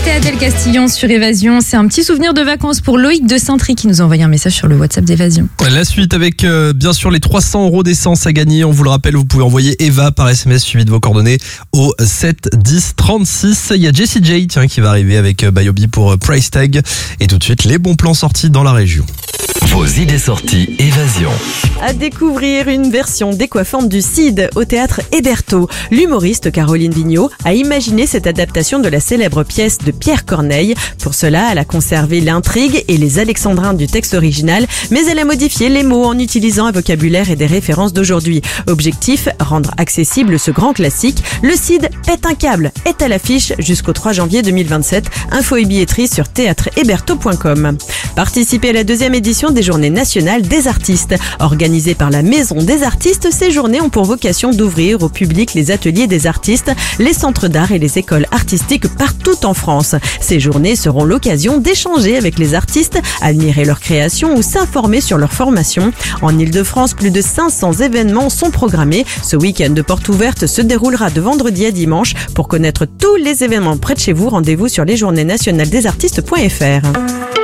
C'était Adèle Castillon sur Évasion. C'est un petit souvenir de vacances pour Loïc de Saint-Try qui nous a envoyé un message sur le WhatsApp d'Évasion. La suite avec bien sûr les 300 € d'essence à gagner. On vous le rappelle, vous pouvez envoyer Eva par SMS suivi de vos coordonnées au 7 10 36. Il y a Jessie J qui va arriver avec Biobi pour Price Tag. Et tout de suite, les bons plans sortis dans la région. Vos idées sorties Évasion. À découvrir une version décoiffante du Cid au théâtre Hébertot. L'humoriste Caroline Vigneault a imaginé cette adaptation de la célèbre pièce de Pierre Corneille. Pour cela, elle a conservé l'intrigue et les alexandrins du texte original, mais elle a modifié les mots en utilisant un vocabulaire et des références d'aujourd'hui. Objectif, rendre accessible ce grand classique. Le Cid pète un câble est à l'affiche jusqu'au 3 janvier 2027. Info et billetterie sur théâtrehébertot.com. Participez à la deuxième édition des Journées nationales des artistes. Organisées par la Maison des artistes, ces journées ont pour vocation d'ouvrir au public les ateliers des artistes, les centres d'art et les écoles artistiques partout en France. Ces journées seront l'occasion d'échanger avec les artistes, admirer leurs créations ou s'informer sur leur formation. En Ile-de-France, plus de 500 événements sont programmés. Ce week-end de porte ouverte se déroulera de vendredi à dimanche. Pour connaître tous les événements près de chez vous, rendez-vous sur lesjournéesnationalesdesartistes.fr.